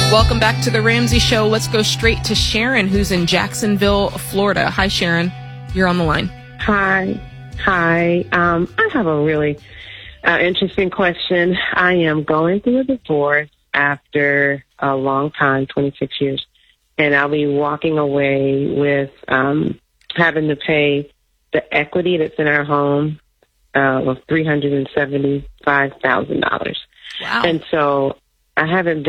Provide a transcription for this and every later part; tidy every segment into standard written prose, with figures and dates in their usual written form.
Welcome back to the Ramsey Show. Let's go straight to Sharon, who's in Jacksonville, Florida. Hi, Sharon. You're on the line. Hi. I have a really interesting question. I am going through a divorce after a long time, 26 years, and I'll be walking away with having to pay the equity that's in our home of $375,000. Wow. And so I haven't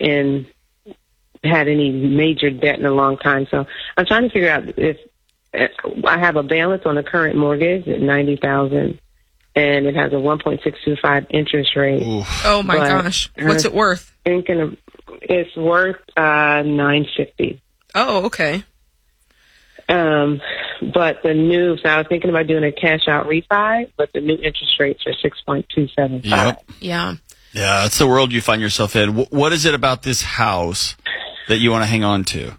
had any major debt in a long time. So I'm trying to figure out if I have a balance on the current mortgage at $90,000, and it has a 1.625 interest rate. Oof. Oh my gosh! What's it worth? It's worth $950. Oh, okay. But so I was thinking about doing a cash out refi, but the new interest rates are 6.275. Yep. Yeah. Yeah, that's the world you find yourself in. What is it about this house that you want to hang on to?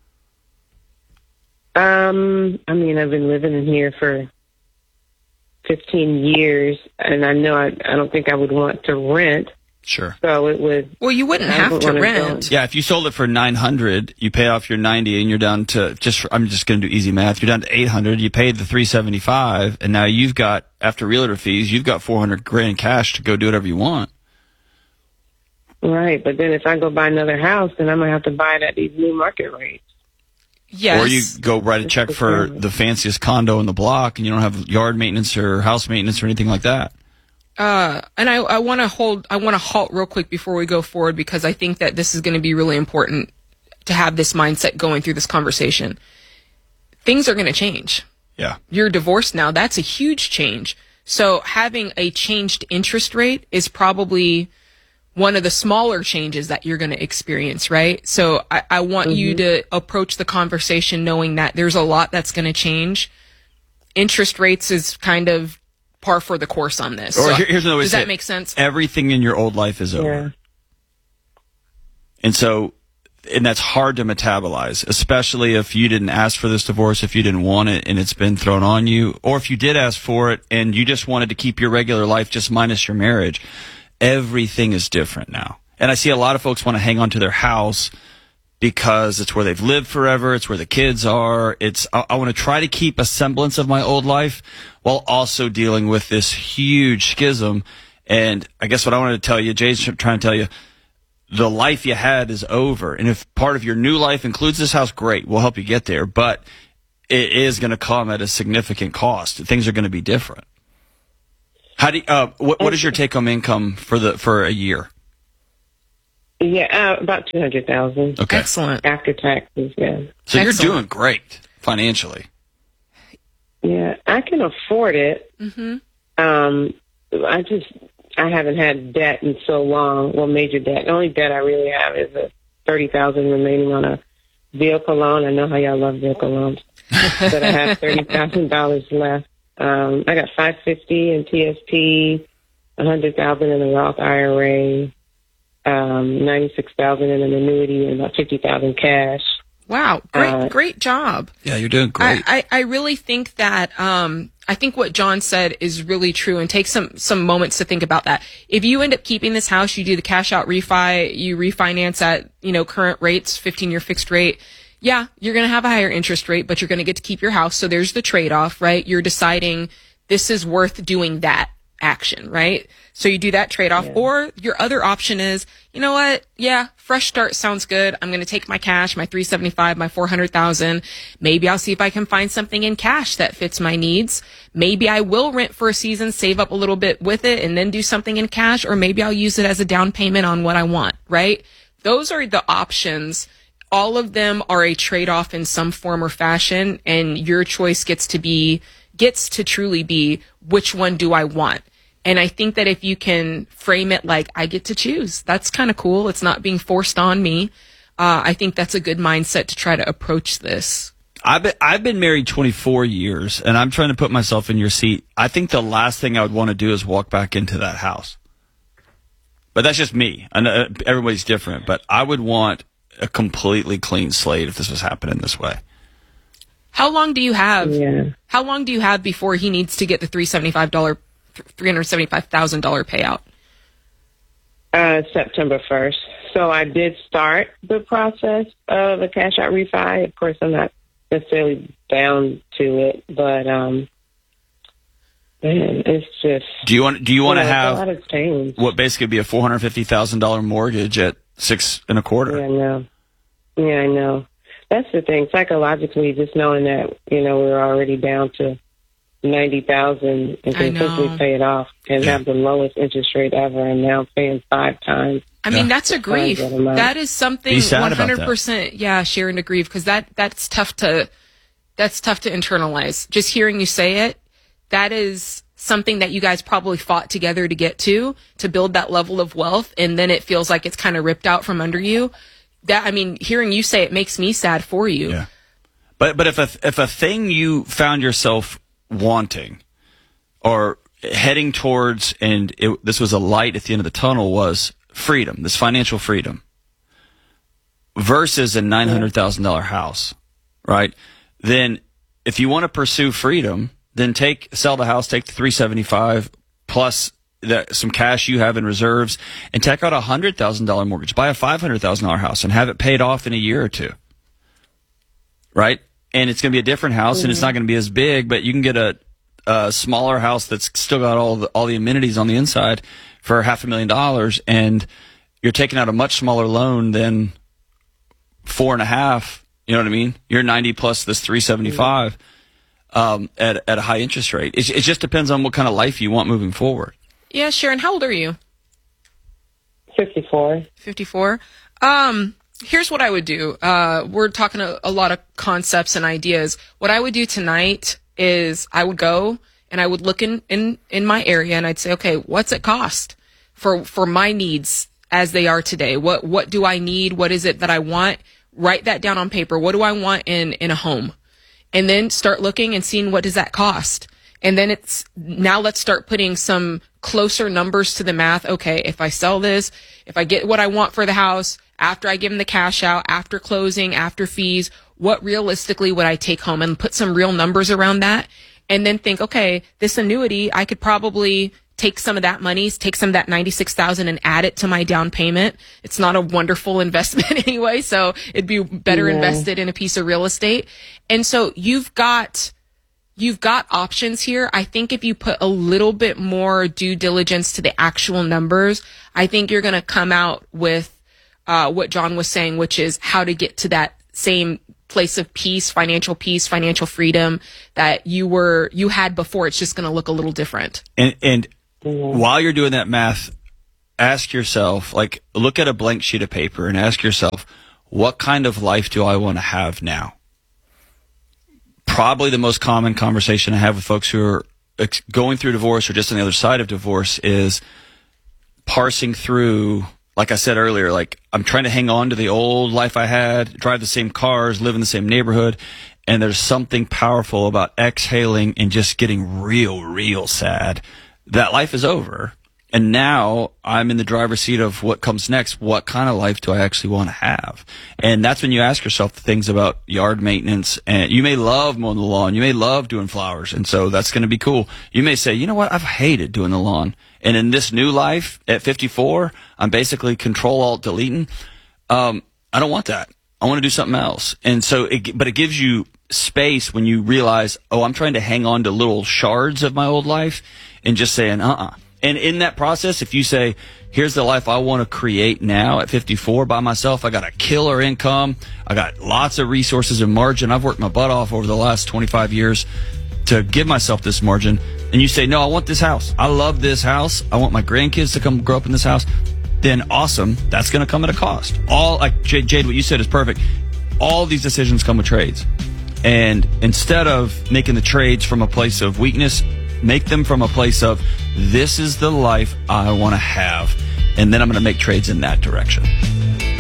I mean, I've been living in here for 15 years, and I know I don't think I would want to rent. Sure. So it would. Well, you wouldn't have to rent. Yeah, if you sold it for $900, you pay off your $90, and you're down to I'm just going to do easy math. You're down to $800. You paid the $375, and now you've got, after realtor fees, you've got $400,000 cash to go do whatever you want. Right, but then if I go buy another house, then I'm gonna have to buy it at these new market rates. Yes. Or you go write a check for the fanciest condo in the block, and you don't have yard maintenance or house maintenance or anything like that. And I want to halt real quick before we go forward, because I think that this is going to be really important to have this mindset going through this conversation. Things are going to change. Yeah. You're divorced now. That's a huge change. So having a changed interest rate is probably one of the smaller changes that you're going to experience, right? So I want you to approach the conversation knowing that there's a lot that's going to change. Interest rates is kind of par for the course on this. Or so here's another way does to say that make sense? Everything in your old life is over. Yeah. And that's hard to metabolize, especially if you didn't ask for this divorce, if you didn't want it and it's been thrown on you, or if you did ask for it and you just wanted to keep your regular life just minus your marriage. Everything is different now. And I see a lot of folks want to hang on to their house because it's where they've lived forever. It's where the kids are. I want to try to keep a semblance of my old life while also dealing with this huge schism. And I guess what I wanted to tell you, Jay's trying to tell you, the life you had is over. And if part of your new life includes this house, great. We'll help you get there. But it is going to come at a significant cost. Things are going to be different. How do you, what is your take-home income for a year? Yeah, about $200,000. Okay. Excellent. After taxes, yeah. So Excellent. You're doing great financially. Yeah, I can afford it. Mm-hmm. I haven't had debt in so long. Well, major debt. The only debt I really have is a $30,000 remaining on a vehicle loan. I know how y'all love vehicle loans, but I have $30,000 left. I got $550 in TSP, $100,000 in a Roth IRA, $96,000 in an annuity, and about $50,000 cash. Wow. Great job. Yeah, you're doing great. I really think that, I think what John said is really true, and take some moments to think about that. If you end up keeping this house, you do the cash out refi, you refinance at, current rates, 15-year fixed rate. Yeah, you're going to have a higher interest rate, but you're going to get to keep your house. So there's the trade-off, right? You're deciding this is worth doing that action, right? So you do that trade-off. Yeah. Or your other option is, you know what? Yeah, fresh start sounds good. I'm going to take my cash, my $375, my $400,000. Maybe I'll see if I can find something in cash that fits my needs. Maybe I will rent for a season, save up a little bit with it, and then do something in cash. Or maybe I'll use it as a down payment on what I want, right? Those are the options. All of them are a trade-off in some form or fashion, and your choice gets to truly be, which one do I want? And I think that if you can frame it like, I get to choose, that's kind of cool. It's not being forced on me. I think that's a good mindset to try to approach this. I've been married 24 years, and I'm trying to put myself in your seat. I think the last thing I would want to do is walk back into that house. But that's just me. I know everybody's different, but I would want a completely clean slate if this was happening this way. How long do you have? Yeah. How long do you have before he needs to get the $375,000 payout? September 1st. So I did start the process of a cash out refi. Of course, I'm not necessarily bound to it, but man, it's just. Do you want to have a lot has changed. What basically be a $450,000 mortgage at 6.25%? Yeah, I know. That's the thing. Psychologically, just knowing that we're already down to 90,000 and can simply pay it off and have the lowest interest rate ever, and now paying 5 times. I mean, that's a grief. That is something 100%. Yeah, sharing a grief, because that's tough to internalize. Just hearing you say it, that is something that you guys probably fought together to get to build that level of wealth, and then it feels like it's kind of ripped out from under you. That, I mean, hearing you say it makes me sad for you. Yeah. But if a thing you found yourself wanting or heading towards, and this was a light at the end of the tunnel, was freedom, this financial freedom, versus a $900,000 house, right? Then if you want to pursue freedom, then sell the house, take the $375 plus some cash you have in reserves, and take out a $100,000 mortgage, buy a $500,000 house, and have it paid off in a year or two, right? And it's going to be a different house, and it's not going to be as big, but you can get a smaller house that's still got all the amenities on the inside for $500,000, and you're taking out a much smaller loan than 4.5. You know what I mean? You're 90 plus this 375 at a high interest rate. It just depends on what kind of life you want moving forward. Yeah, Sharon, how old are you? 54. 54. Here's what I would do. We're talking a lot of concepts and ideas. What I would do tonight is I would go and I would look in my area, and I'd say, okay, what's it cost for my needs as they are today? What do I need? What is it that I want? Write that down on paper. What do I want in a home? And then start looking and seeing, what does that cost? And then now let's start putting some closer numbers to the math. Okay, if I sell this, if I get what I want for the house, after I give them the cash out, after closing, after fees, what realistically would I take home, and put some real numbers around that. And then think, okay, this annuity, I could probably take some of that money, take some of that $96,000 and add it to my down payment. It's not a wonderful investment anyway, so it'd be better invested in a piece of real estate. And so you've got options here. I think if you put a little bit more due diligence to the actual numbers, I think you're going to come out with what John was saying, which is how to get to that same place of peace, financial freedom that you had before. It's just going to look a little different. And while you're doing that math, ask yourself, look at a blank sheet of paper and ask yourself, what kind of life do I want to have now? Probably the most common conversation I have with folks who are going through divorce or just on the other side of divorce is parsing through, like I said earlier, I'm trying to hang on to the old life I had, drive the same cars, live in the same neighborhood, and there's something powerful about exhaling and just getting real sad. That life is over, and now I'm in the driver's seat of what comes next. What kind of life do I actually want to have? And that's when you ask yourself the things about yard maintenance. And you may love mowing the lawn. You may love doing flowers. And so that's going to be cool. You may say, you know what? I've hated doing the lawn. And in this new life at 54, I'm basically Control-Alt-Deleting. I don't want that. I want to do something else. And so, but it gives you space when you realize, I'm trying to hang on to little shards of my old life, and just saying, And in that process, if you say, here's the life I want to create now at 54 by myself, I got a killer income, I got lots of resources and margin, I've worked my butt off over the last 25 years to give myself this margin, and you say, no, I want this house. I love this house. I want my grandkids to come grow up in this house. Then awesome. That's going to come at a cost. Jade, what you said is perfect. All these decisions come with trades. And instead of making the trades from a place of weakness, make them from a place of, this is the life I want to have. And then I'm going to make trades in that direction.